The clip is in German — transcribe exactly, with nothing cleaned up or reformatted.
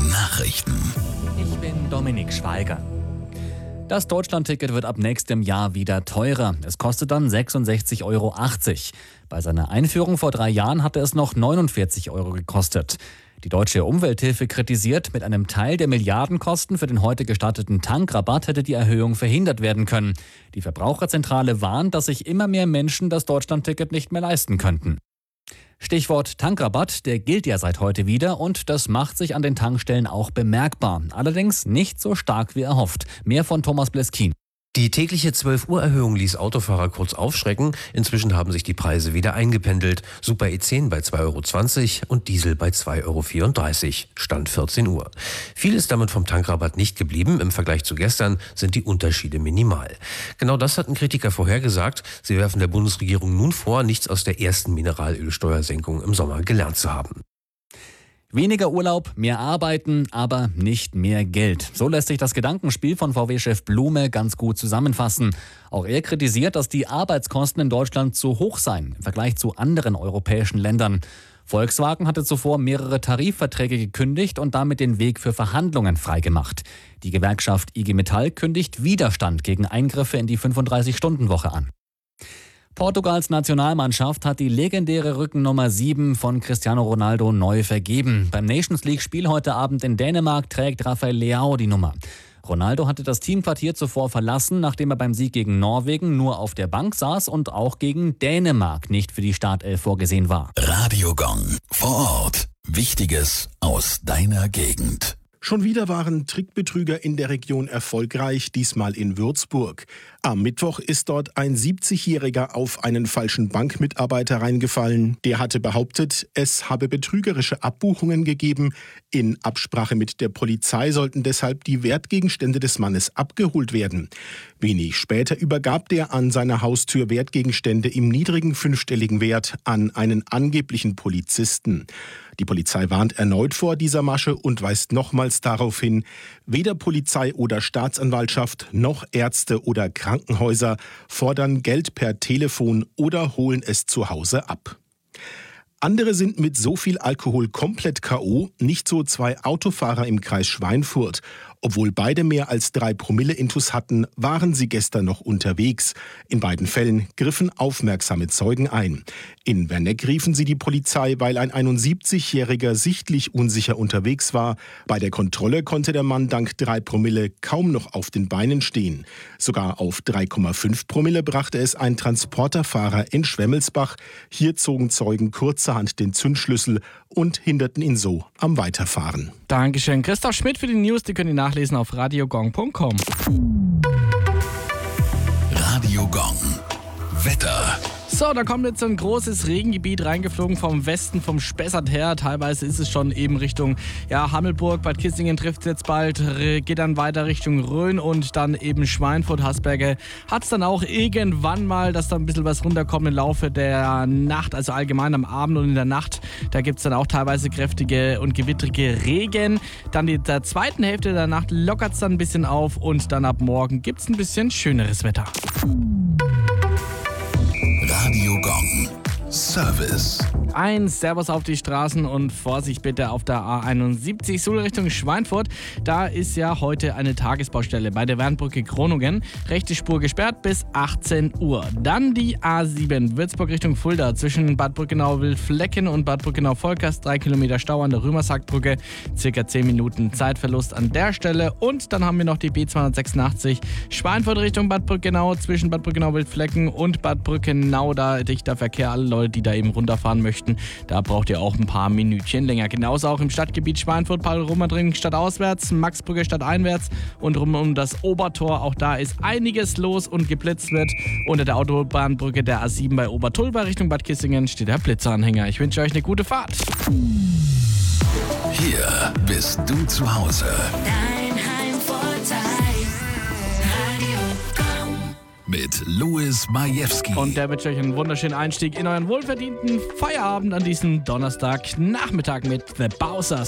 Nachrichten. Ich bin Dominik Schweiger. Das Deutschlandticket wird ab nächstem Jahr wieder teurer. Es kostet dann sechsundsechzig Euro achtzig. Bei seiner Einführung vor drei Jahren hatte es noch neunundvierzig Euro gekostet. Die Deutsche Umwelthilfe kritisiert, mit einem Teil der Milliardenkosten für den heute gestarteten Tankrabatt hätte die Erhöhung verhindert werden können. Die Verbraucherzentrale warnt, dass sich immer mehr Menschen das Deutschlandticket nicht mehr leisten könnten. Stichwort Tankrabatt, der gilt ja seit heute wieder und das macht sich an den Tankstellen auch bemerkbar. Allerdings nicht so stark wie erhofft. Mehr von Thomas Bleskin. Die tägliche zwölf Uhr Erhöhung ließ Autofahrer kurz aufschrecken. Inzwischen haben sich die Preise wieder eingependelt. Super E zehn bei zwei Euro zwanzig und Diesel bei zwei Euro vierunddreißig. Stand vierzehn Uhr. Viel ist damit vom Tankrabatt nicht geblieben. Im Vergleich zu gestern sind die Unterschiede minimal. Genau das hatten Kritiker vorhergesagt. Sie werfen der Bundesregierung nun vor, nichts aus der ersten Mineralölsteuersenkung im Sommer gelernt zu haben. Weniger Urlaub, mehr Arbeiten, aber nicht mehr Geld. So lässt sich das Gedankenspiel von V W-Chef Blume ganz gut zusammenfassen. Auch er kritisiert, dass die Arbeitskosten in Deutschland zu hoch seien im Vergleich zu anderen europäischen Ländern. Volkswagen hatte zuvor mehrere Tarifverträge gekündigt und damit den Weg für Verhandlungen freigemacht. Die Gewerkschaft I G Metall kündigt Widerstand gegen Eingriffe in die fünfunddreißig-Stunden-Woche an. Portugals Nationalmannschaft hat die legendäre Rückennummer sieben von Cristiano Ronaldo neu vergeben. Beim Nations League-Spiel heute Abend in Dänemark trägt Rafael Leao die Nummer. Ronaldo hatte das Teamquartier zuvor verlassen, nachdem er beim Sieg gegen Norwegen nur auf der Bank saß und auch gegen Dänemark nicht für die Startelf vorgesehen war. Radio Gong. Vor Ort. Wichtiges aus deiner Gegend. Schon wieder waren Trickbetrüger in der Region erfolgreich, diesmal in Würzburg. Am Mittwoch ist dort ein siebzigjähriger auf einen falschen Bankmitarbeiter reingefallen. Der hatte behauptet, es habe betrügerische Abbuchungen gegeben. In Absprache mit der Polizei sollten deshalb die Wertgegenstände des Mannes abgeholt werden. Wenig später übergab der an seiner Haustür Wertgegenstände im niedrigen fünfstelligen Wert an einen angeblichen Polizisten. Die Polizei warnt erneut vor dieser Masche und weist nochmals darauf hin, weder Polizei oder Staatsanwaltschaft noch Ärzte oder Krankenhäuser fordern Geld per Telefon oder holen es zu Hause ab. Andere sind mit so viel Alkohol komplett K O, nicht so zwei Autofahrer im Kreis Schweinfurt. Obwohl beide mehr als drei Promille Intus hatten, waren sie gestern noch unterwegs. In beiden Fällen griffen aufmerksame Zeugen ein. In Werneck riefen sie die Polizei, weil ein einundsiebzigjähriger sichtlich unsicher unterwegs war. Bei der Kontrolle konnte der Mann dank drei Promille kaum noch auf den Beinen stehen. Sogar auf drei Komma fünf Promille brachte es ein Transporterfahrer in Schwemmelsbach. Hier zogen Zeugen kurzerhand den Zündschlüssel und hinderten ihn so am Weiterfahren. Dankeschön. Christoph Schmidt für die News, die können ihr nachlesen auf radiogong punkt com. Radio Gong. Wetter. So, da kommt jetzt so ein großes Regengebiet reingeflogen vom Westen, vom Spessart her. Teilweise ist es schon eben Richtung ja, Hammelburg, Bad Kissingen trifft es jetzt bald, geht dann weiter Richtung Rhön und dann eben Schweinfurt, Hasberge. Hat es dann auch irgendwann mal, dass da ein bisschen was runterkommt im Laufe der Nacht, also allgemein am Abend und in der Nacht. Da gibt es dann auch teilweise kräftige und gewittrige Regen. Dann in der zweiten Hälfte der Nacht lockert es dann ein bisschen auf und dann ab morgen gibt es ein bisschen schöneres Wetter. Radio Gong. Service. Ein Servus auf die Straßen und Vorsicht bitte auf der A einundsiebzig Suhl Richtung Schweinfurt. Da ist ja heute eine Tagesbaustelle bei der Wernbrücke Groningen. Rechte Spur gesperrt bis achtzehn Uhr. Dann die A sieben Würzburg Richtung Fulda zwischen Bad Brückenau-Wildflecken und Bad Brückenau-Volkast. Drei Kilometer Stau an der Römersackbrücke. Circa zehn Minuten Zeitverlust an der Stelle. Und dann haben wir noch die B zweihundertsechsundachtzig Schweinfurt Richtung Bad Brückenau zwischen Bad Brückenau-Wildflecken und Bad Brückenau. Da dichter Verkehr, alle Leute, die da eben runterfahren möchten. Da braucht ihr auch ein paar Minütchen länger. Genauso auch im Stadtgebiet Schweinfurt, Paul-Romer-Ring stadtauswärts, Maxbrücke stadteinwärts und rum um das Obertor. Auch da ist einiges los und geblitzt wird. Unter der Autobahnbrücke der A sieben bei Obertulba Richtung Bad Kissingen steht der Blitzeranhänger. Ich wünsche euch eine gute Fahrt. Hier bist du zu Hause. Dein Heimvorteil. Radio Gong. Mit Louis Majewski. Und der wünscht euch einen wunderschönen Einstieg in euren wohlverdienten Feierabend an diesem Donnerstagnachmittag mit The Bowsers.